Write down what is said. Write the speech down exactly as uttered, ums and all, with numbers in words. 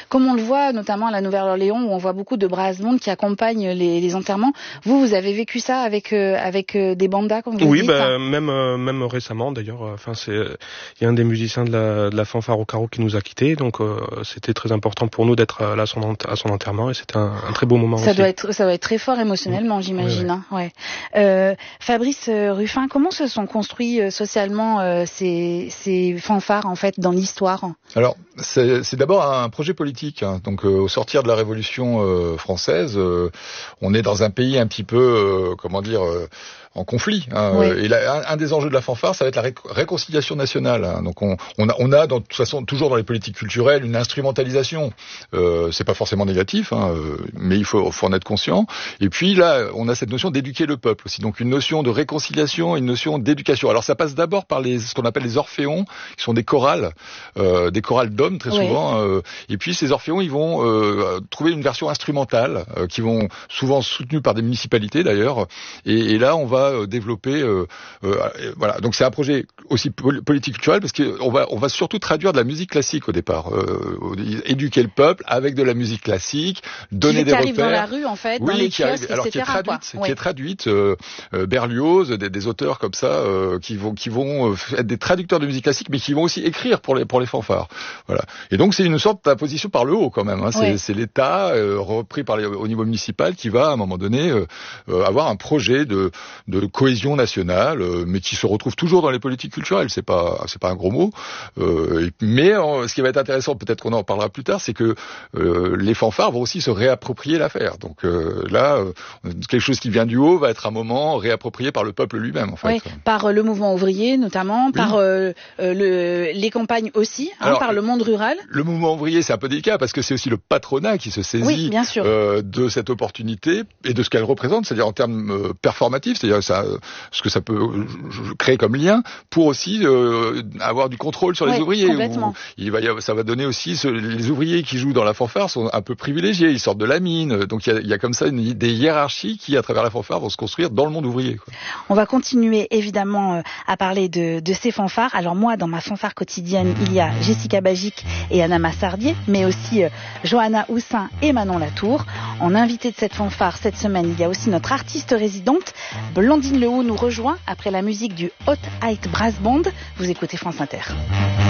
comme on le voit notamment à la Nouvelle-Orléans, où on voit beaucoup de brass bands qui accompagnent les, les enterrements. Vous, vous avez vécu ça avec euh, avec euh, des bandas, comme vous oui, dites? bah, même euh, même récemment d'ailleurs. Enfin, c'est il y a un des musiciens de la, de la fanfare au carreau qui nous a quittés, donc euh, c'était très important pour nous d'être là à son, à son enterrement, et c'était un, un très beau moment ça aussi. Doit être, ça doit être très fort émotionnellement, mmh. j'imagine. Oui, oui. Hein, ouais. Euh, Fabrice Ruffin, comment se sont construits euh, socialement euh, ces, ces fanfares en fait dans l'histoire? Alors, c'est, c'est d'abord un projet politique. Hein. Donc, euh, au sortir de la Révolution euh, française, euh, on est dans un pays un petit peu, euh, comment dire, euh, en conflit. Hein. Oui. Et là, un, un des enjeux de la fanfare, ça va être la ré- réconciliation nationale. Hein. Donc, on, on a, on a dans, de toute façon, toujours dans les politiques culturelles, une instrumentalisation. Euh, c'est pas forcément négatif, hein, euh, mais il faut, faut en être conscient. Et puis là, on a cette notion d'éduquer le peuple aussi. Donc, une notion de réconciliation, une notion d'éducation. Alors, ça passe d'abord par les, ce qu'on appelle les orphéons, qui sont des chorales, euh, des chorales d'hommes très souvent. Oui. Euh, et puis, ces orphéons, ils vont euh, trouver une version instrumentale, euh, qui vont souvent soutenus par des municipalités d'ailleurs. Et, et là, on va développer euh, euh, voilà, donc c'est un projet aussi politique culturel parce qu'on va on va surtout traduire de la musique classique au départ, euh, éduquer le peuple avec de la musique classique, donner des repères. Qui arrive dans la rue en fait, oui, dans les qui arrive, kiosques, alors et cetera, qui est traduite, quoi. qui est traduite, euh, euh, Berlioz, des, des auteurs comme ça euh, qui vont qui vont être des traducteurs de musique classique, mais qui vont aussi écrire pour les pour les fanfares. Voilà. Et donc c'est une sorte d'imposition par le haut quand même. Hein. C'est, oui. c'est l'État euh, repris par les, au niveau municipal qui va à un moment donné euh, euh, avoir un projet de de cohésion nationale, euh, mais qui se retrouve toujours dans les politiques culturelles. C'est pas, c'est pas un gros mot. Euh, et, mais euh, ce qui va être intéressant, peut-être qu'on en parlera plus tard, c'est que euh, les fanfares vont aussi se réapproprier l'affaire. Donc euh, là, euh, quelque chose qui vient du haut va être un moment réapproprié par le peuple lui-même, en fait. Oui, par euh, le mouvement ouvrier notamment, oui. par euh, euh, le, les campagnes aussi, hein, Alors, par le monde rural. Le mouvement ouvrier, c'est un peu délicat parce que c'est aussi le patronat qui se saisit oui, bien sûr. Euh, de cette opportunité et de ce qu'elle représente, c'est-à-dire en termes euh, performatifs, c'est-à-dire ça, ce que ça peut créer comme lien pour aussi euh, avoir du contrôle sur les oui, ouvriers. Complètement. Il va y avoir, ça va donner aussi ce, les ouvriers qui jouent dans la fanfare sont un peu privilégiés, ils sortent de la mine, donc il y a, il y a comme ça une, des hiérarchies qui, à travers la fanfare, vont se construire dans le monde ouvrier. Quoi. On va continuer évidemment euh, à parler de, de ces fanfares. Alors moi, dans ma fanfare quotidienne, il y a Jessica Bagic et Anna Massardier, mais aussi euh, Johanna Houssin et Manon Latour. En invité de cette fanfare cette semaine, il y a aussi notre artiste résidente, Blandine Lehoux nous rejoint après la musique du Hot Height Brass Band. Vous écoutez France Inter.